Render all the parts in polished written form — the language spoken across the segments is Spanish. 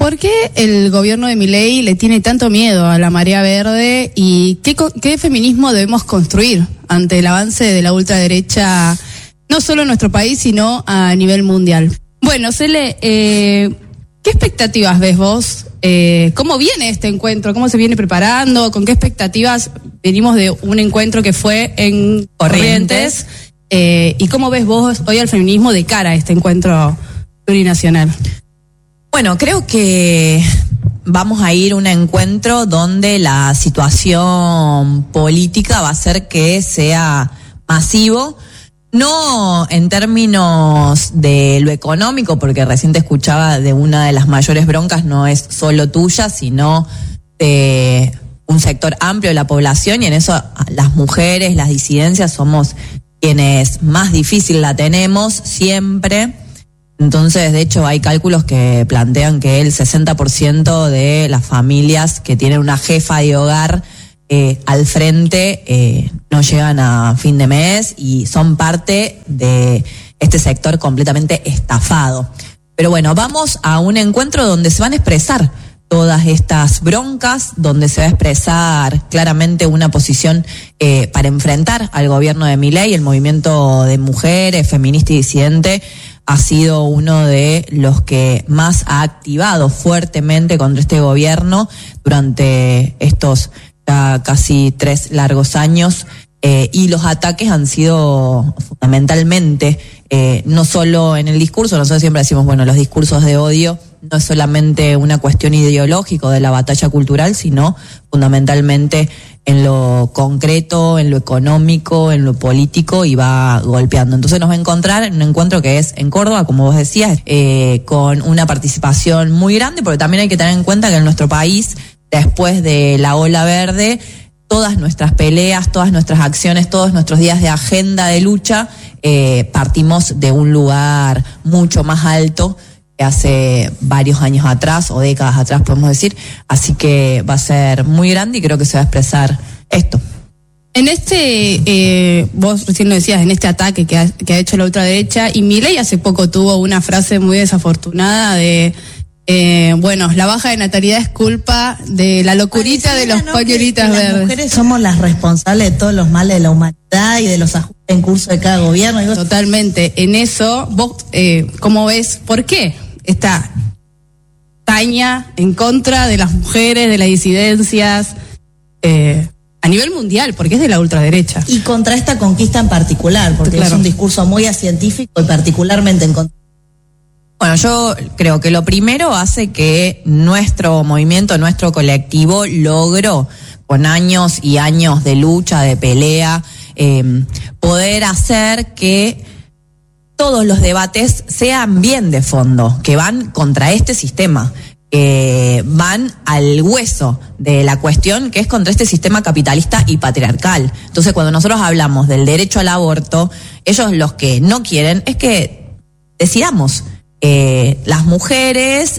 ¿por qué el gobierno de Milei le tiene tanto miedo a la marea verde y qué feminismo debemos construir ante el avance de la ultraderecha, no solo en nuestro país, sino a nivel mundial? Bueno, Cele, ¿qué expectativas ves vos? ¿Cómo viene este encuentro? ¿Cómo se viene preparando? ¿Con qué expectativas venimos de un encuentro que fue en Corrientes? ¿Y cómo ves vos hoy al feminismo de cara a este encuentro plurinacional? Bueno, creo que vamos a ir a un encuentro donde la situación política va a hacer que sea masivo, no en términos de lo económico, porque recién te escuchaba de una de las mayores broncas, no es solo tuya, sino de un sector amplio de la población, y en eso las mujeres, las disidencias, somos quienes más difícil la tenemos siempre. Entonces, de hecho, hay cálculos que plantean que el 60% de las familias que tienen una jefa de hogar al frente no llegan a fin de mes y son parte de este sector completamente estafado. Pero bueno, vamos a un encuentro donde se van a expresar todas estas broncas, donde se va a expresar claramente una posición para enfrentar al gobierno de Milei. El movimiento de mujeres, feminista y disidente ha sido uno de los que más ha activado fuertemente contra este gobierno durante estos ya casi 3 largos años, y los ataques han sido fundamentalmente, no solo en el discurso. Nosotros siempre decimos, bueno, los discursos de odio no es solamente una cuestión ideológica de la batalla cultural, sino fundamentalmente en lo concreto, en lo económico, en lo político, y va golpeando. Entonces nos va a encontrar en un encuentro que es en Córdoba, como vos decías, con una participación muy grande, porque también hay que tener en cuenta que en nuestro país, después de la ola verde, todas nuestras peleas, todas nuestras acciones, todos nuestros días de agenda de lucha, partimos de un lugar mucho más alto que hace varios años atrás, o décadas atrás podemos decir, así que va a ser muy grande y creo que se va a expresar esto. En vos recién lo decías, en este ataque que ha hecho la ultraderecha, y Milei hace poco tuvo una frase muy desafortunada de bueno, la baja de natalidad es culpa de la locurita de los pañuelitas verdes. Las mujeres somos las responsables de todos los males de la humanidad y de los ajustes en curso de cada gobierno. Totalmente. En eso, vos, ¿cómo ves? ¿Por qué esta taña en contra de las mujeres, de las disidencias, a nivel mundial, porque es de la ultraderecha? Y contra esta conquista en particular, porque claro, es un discurso muy científico y particularmente en contra. Bueno, yo creo que lo primero hace que nuestro movimiento, nuestro colectivo logró, con años y años de lucha, de pelea, poder hacer que todos los debates sean bien de fondo, que van contra este sistema, que van al hueso de la cuestión, que es contra este sistema capitalista y patriarcal. Entonces, cuando nosotros hablamos del derecho al aborto, ellos los que no quieren es que decidamos. Las mujeres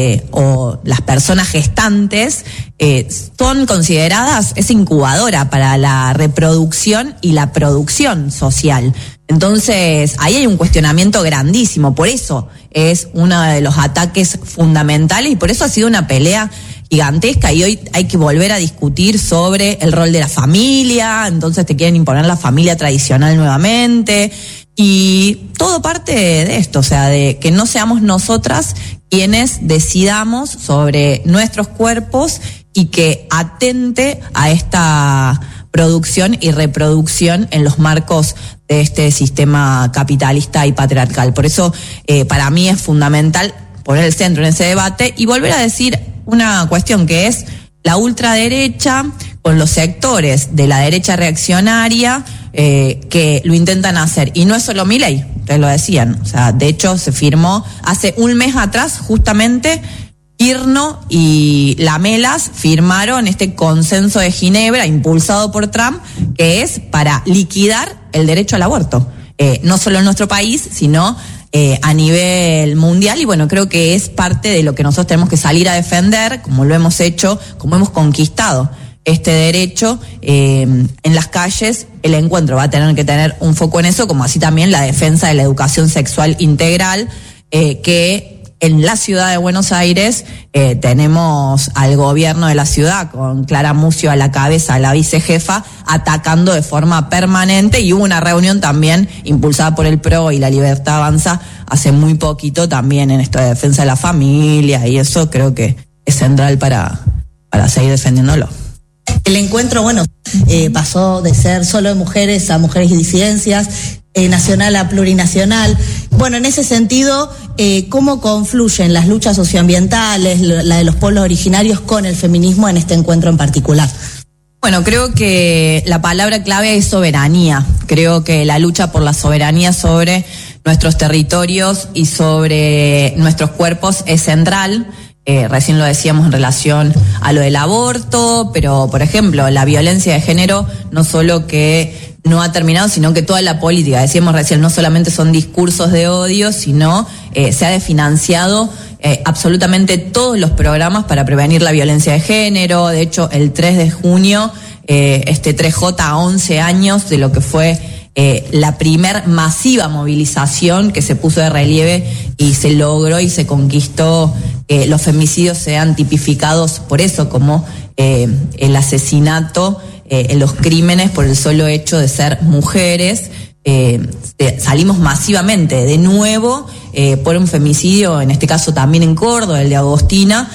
o las personas gestantes son consideradas, es incubadora para la reproducción y la producción social. Entonces, ahí hay un cuestionamiento grandísimo, por eso es uno de los ataques fundamentales y por eso ha sido una pelea gigantesca, y hoy hay que volver a discutir sobre el rol de la familia. Entonces te quieren imponer la familia tradicional nuevamente, y todo parte de esto, o sea, de que no seamos nosotras quienes decidamos sobre nuestros cuerpos y que atente a esta producción y reproducción en los marcos de este sistema capitalista y patriarcal. Por eso para mí es fundamental poner el centro en ese debate y volver a decir una cuestión que es la ultraderecha con los sectores de la derecha reaccionaria que lo intentan hacer. Y no es solo Milei, ustedes lo decían. O sea, de hecho se firmó hace un mes atrás, justamente, Kirchner y Lamelas firmaron este consenso de Ginebra impulsado por Trump, que es para liquidar el derecho al aborto. No solo en nuestro país, sino a nivel mundial. Y bueno, creo que es parte de lo que nosotros tenemos que salir a defender, como lo hemos hecho, como hemos conquistado este derecho en las calles. El encuentro va a tener que tener un foco en eso, como así también la defensa de la educación sexual integral, que en la ciudad de Buenos Aires tenemos al gobierno de la ciudad con Clara Mucio a la cabeza, la vicejefa, atacando de forma permanente, y hubo una reunión también impulsada por el PRO y la Libertad Avanza hace muy poquito también en esto de defensa de la familia, y eso creo que es central para seguir defendiéndolo. El encuentro, bueno, pasó de ser solo de mujeres a mujeres y disidencias, nacional a plurinacional. Bueno, en ese sentido, ¿cómo confluyen las luchas socioambientales, la de los pueblos originarios, con el feminismo en este encuentro en particular? Bueno, creo que la palabra clave es soberanía. Creo que la lucha por la soberanía sobre nuestros territorios y sobre nuestros cuerpos es central. Recién lo decíamos en relación a lo del aborto, pero, por ejemplo, la violencia de género no solo que no ha terminado, sino que toda la política, decíamos recién, no solamente son discursos de odio, sino se ha desfinanciado absolutamente todos los programas para prevenir la violencia de género. De hecho, el 3 de junio, 3J a 11 años de lo que fue la primer masiva movilización que se puso de relieve y se logró y se conquistó que los femicidios sean tipificados por eso, como el asesinato, los crímenes por el solo hecho de ser mujeres. Salimos masivamente de nuevo por un femicidio, en este caso también en Córdoba, el de Agostina,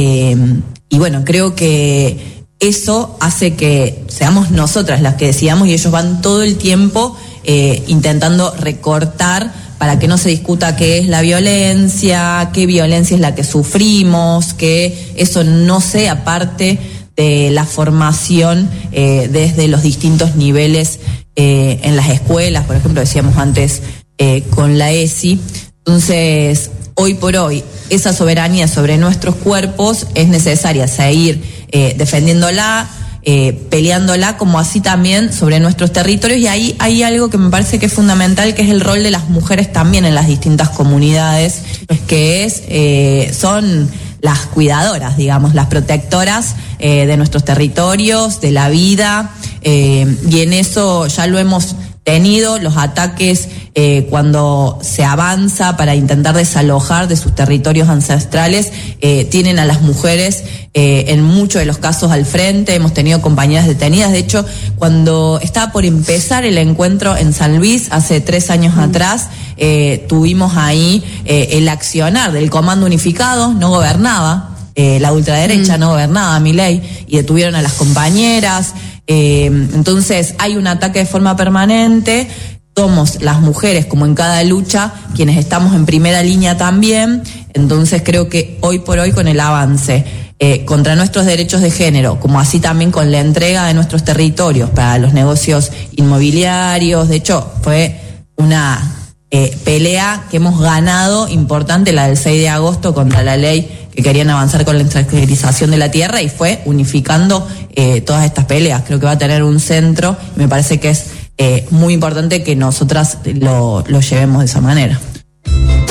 y bueno, creo que eso hace que seamos nosotras las que decidamos, y ellos van todo el tiempo intentando recortar para que no se discuta qué es la violencia, qué violencia es la que sufrimos, que eso no sea parte de la formación desde los distintos niveles en las escuelas, por ejemplo, decíamos antes con la ESI. Entonces, hoy por hoy, esa soberanía sobre nuestros cuerpos es necesaria seguir defendiéndola, peleándola, como así también sobre nuestros territorios, y ahí hay algo que me parece que es fundamental, que es el rol de las mujeres también en las distintas comunidades, que son las cuidadoras, digamos, las protectoras de nuestros territorios, de la vida, y en eso ya lo hemos tenido, los ataques cuando se avanza para intentar desalojar de sus territorios ancestrales, tienen a las mujeres en muchos de los casos al frente. Hemos tenido compañeras detenidas. De hecho, cuando estaba por empezar el encuentro en San Luis, hace 3 años atrás, tuvimos ahí el accionar del Comando Unificado. No gobernaba la ultraderecha, no gobernaba Milei, y detuvieron a las compañeras. Entonces hay un ataque de forma permanente. Somos las mujeres, como en cada lucha, quienes estamos en primera línea también. Entonces creo que hoy por hoy, con el avance contra nuestros derechos de género, como así también con la entrega de nuestros territorios para los negocios inmobiliarios, de hecho fue una pelea que hemos ganado importante, la del 6 de agosto, contra la ley que querían avanzar con la extranjerización de la tierra, y fue unificando todas estas peleas. Creo que va a tener un centro, y me parece que es muy importante que nosotras lo llevemos de esa manera.